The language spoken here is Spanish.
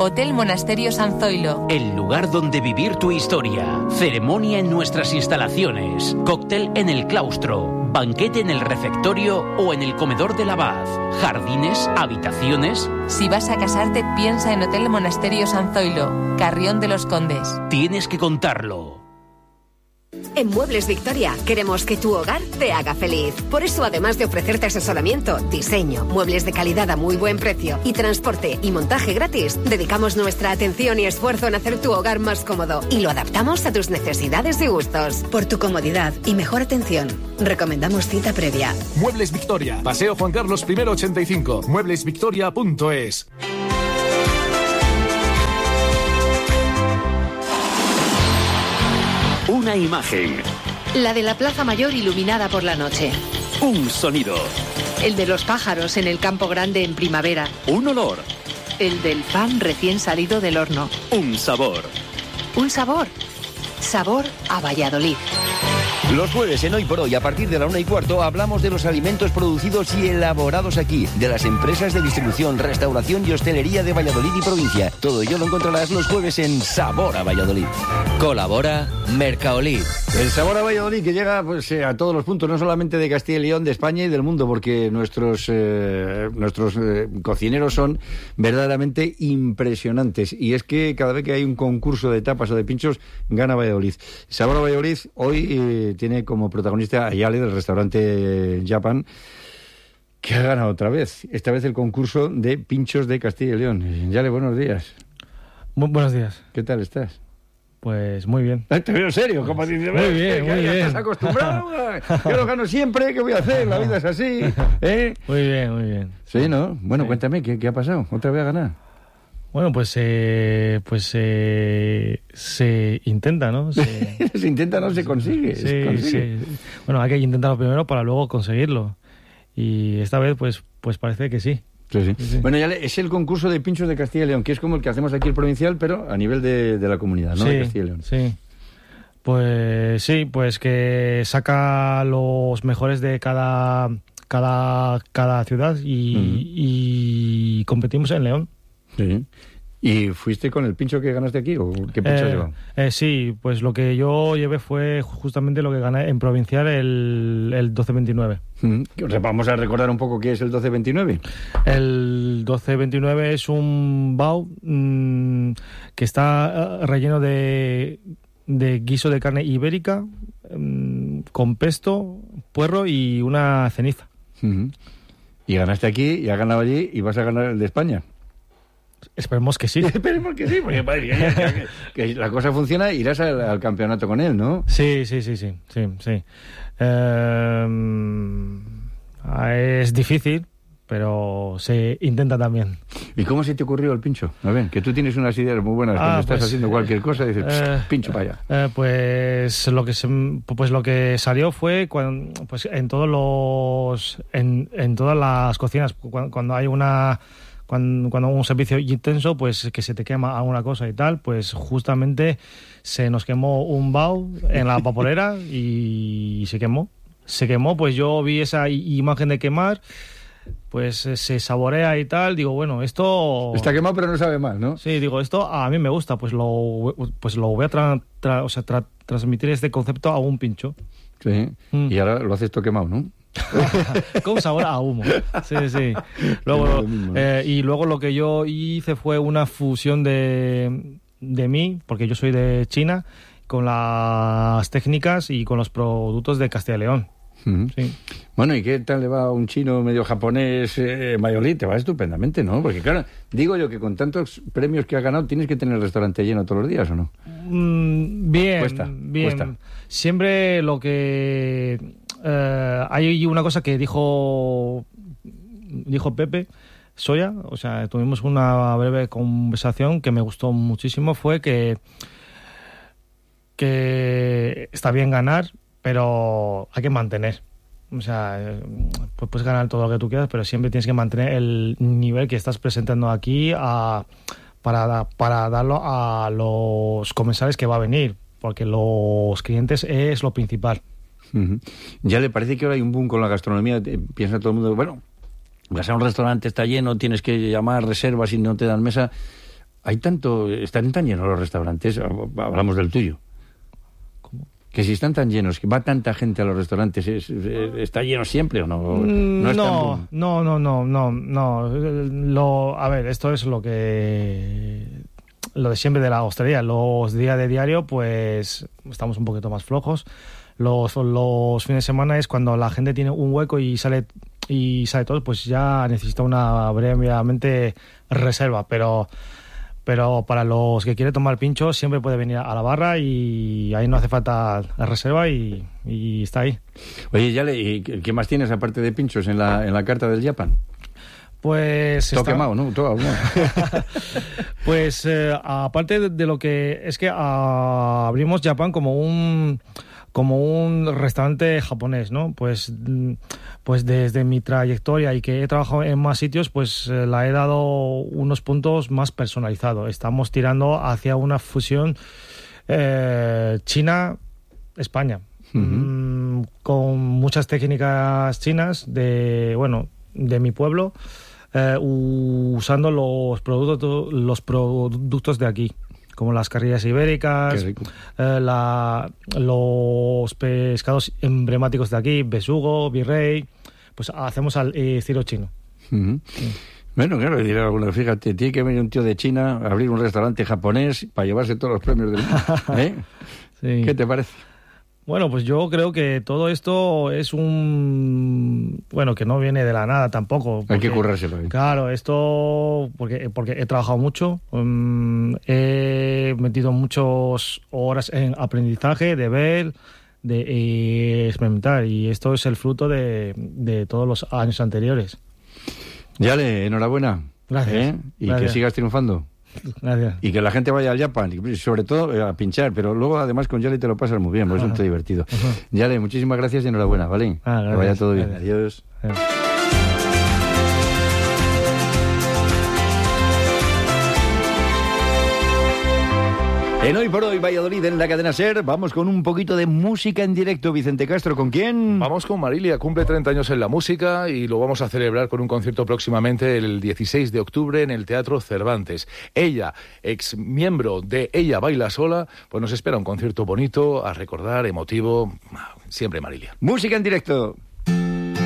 Hotel Monasterio San Zoilo. El lugar donde vivir tu historia. Ceremonia en nuestras instalaciones. Cóctel en el claustro. Banquete en el refectorio o en el comedor del abad. Jardines, habitaciones. Si vas a casarte, piensa en Hotel Monasterio San Zoilo, Carrión de los Condes. Tienes que contarlo. En Muebles Victoria queremos que tu hogar te haga feliz. Por eso, además de ofrecerte asesoramiento, diseño, muebles de calidad a muy buen precio y transporte y montaje gratis, dedicamos nuestra atención y esfuerzo en hacer tu hogar más cómodo y lo adaptamos a tus necesidades y gustos. Por tu comodidad y mejor atención, recomendamos cita previa. Muebles Victoria, Paseo Juan Carlos I 85, mueblesvictoria.es. Una imagen. La de la Plaza Mayor iluminada por la noche. Un sonido. El de los pájaros en el Campo Grande en primavera. Un olor. El del pan recién salido del horno. Un sabor. Un sabor. Sabor a Valladolid. Los jueves en Hoy por Hoy, a partir de la 1:15, hablamos de los alimentos producidos y elaborados aquí, de las empresas de distribución, restauración y hostelería de Valladolid y provincia. Todo ello lo encontrarás los jueves en Sabor a Valladolid. Colabora Mercaolid. El Sabor a Valladolid que llega pues, a todos los puntos, no solamente de Castilla y León, de España y del mundo, porque nuestros cocineros son verdaderamente impresionantes. Y es que cada vez que hay un concurso de tapas o de pinchos, gana Valladolid. Sabor a Valladolid hoy tiene como protagonista a Yale, del restaurante Japan, que ha ganado otra vez. Esta vez el concurso de pinchos de Castilla y León. Yale, buenos días. Buenos días. ¿Qué tal estás? Pues muy bien. Te veo serio, como dices. Muy bien, muy bien. Estás acostumbrado. Yo lo gano siempre. ¿Qué voy a hacer? La vida es así. Muy bien, muy bien. Sí, ¿no? Bueno, sí. Cuéntame, ¿qué ha pasado? ¿Otra vez a ganar? Bueno, se intenta, ¿no? Se intenta, no se consigue. Sí. Bueno, hay que intentarlo primero para luego conseguirlo. Y esta vez, pues parece que sí. Sí. Bueno, ya es el concurso de pinchos de Castilla y León, que es como el que hacemos aquí el provincial, pero a nivel de la comunidad, ¿no? Sí, de Castilla y León. Sí. Pues sí, pues que saca los mejores de cada ciudad y competimos en León. Sí. ¿Y fuiste con el pincho que ganaste aquí o qué pincho has llevado? Sí, pues lo que yo llevé fue justamente lo que gané en provincial el 1229. Vamos a recordar un poco qué es el 1229. El 1229 es un bao que está relleno de guiso de carne ibérica con pesto, puerro y una ceniza. Y ganaste aquí y has ganado allí y vas a ganar el de España. Esperemos que sí. Esperemos que sí, porque madre, que la cosa funciona, irás al campeonato con él, ¿no? Sí. Es difícil, pero se intenta también. ¿Y cómo se te ocurrió el pincho? A ver, que tú tienes unas ideas muy buenas cuando estás haciendo cualquier cosa y dices, pincho para allá. Pues lo que salió fue en todas las cocinas, cuando hay cuando un servicio intenso, pues que se te quema alguna cosa y tal, pues justamente se nos quemó un bao en la vaporera y se quemó, pues yo vi esa imagen de quemar, pues se saborea y tal, digo, bueno, esto... Está quemado pero no sabe mal, ¿no? Sí, digo, esto a mí me gusta, pues lo voy a transmitir este concepto a un pincho. Sí, y ahora lo haces todo quemado, ¿no? Con sabor a humo. Sí. Luego, y luego lo que yo hice fue una fusión de mí, porque yo soy de China, con las técnicas y con los productos de Castilla y León. Sí. Bueno, ¿y qué tal le va a un chino medio japonés Valladolid? Te va estupendamente, ¿no? Porque claro, digo yo que con tantos premios que has ganado tienes que tener el restaurante lleno todos los días, ¿o no? Bien. Cuesta. Siempre lo que... hay una cosa que dijo Pepe Soya, o sea, tuvimos una breve conversación que me gustó muchísimo, fue que está bien ganar, pero hay que mantener. O sea, pues puedes ganar todo lo que tú quieras, pero siempre tienes que mantener el nivel que estás presentando aquí para darlo a los comensales que va a venir, porque los clientes es lo principal. Ya le parece que ahora hay un boom con la gastronomía. Piensa todo el mundo, bueno, vas a un restaurante, está lleno, tienes que llamar reservas y no te dan mesa. ¿Están tan llenos los restaurantes? Hablamos del tuyo. ¿Cómo? Que si están tan llenos, que va tanta gente a los restaurantes, ¿está lleno siempre o no? No. A ver, esto es lo de siempre de la hostelería. Los días de diario, pues estamos un poquito más flojos. Los fines de semana es cuando la gente tiene un hueco y sale todo, pues ya necesita una brevemente reserva, pero para los que quieren tomar pincho siempre puede venir a la barra y ahí no hace falta la reserva y está ahí. Oye, Yale, ¿y qué más tienes aparte de pinchos en la carta del Japan? Pues todo quemado, ¿no? Todo, ¿no? Pues aparte de lo que es que abrimos Japan como un restaurante japonés, ¿no? Pues desde mi trayectoria y que he trabajado en más sitios, pues la he dado unos puntos más personalizados. Estamos tirando hacia una fusión China-España, con muchas técnicas chinas de mi pueblo, usando los productos de aquí, como las carrillas ibéricas, los pescados emblemáticos de aquí, besugo, virrey, pues hacemos al estilo chino. Uh-huh. Sí. Bueno, claro, diré alguna, fíjate, tiene que venir un tío de China a abrir un restaurante japonés para llevarse todos los premios del mundo. Sí. ¿Qué te parece? Bueno, pues yo creo que todo esto es que no viene de la nada tampoco. Hay que currárselo. Claro, esto porque he trabajado mucho, he metido muchas horas en aprendizaje, de ver, de experimentar, y esto es el fruto de todos los años anteriores. Yale, enhorabuena. Gracias. Y Gracias. Que sigas triunfando. Gracias. Y que la gente vaya al Japan, y sobre todo a pinchar, pero luego además con Yale te lo pasas muy bien, porque es un todo divertido. Yale, muchísimas gracias y enhorabuena, ¿vale? Gracias, que vaya todo bien. Gracias. Adiós. En Hoy por Hoy Valladolid, en la cadena SER, vamos con un poquito de música en directo. Vicente Castro, ¿con quién? Vamos con Marilia, cumple 30 años en la música y lo vamos a celebrar con un concierto próximamente el 16 de octubre en el Teatro Cervantes. Ella, ex miembro de Ella Baila Sola, pues nos espera un concierto bonito, a recordar, emotivo, siempre Marilia. Música en directo.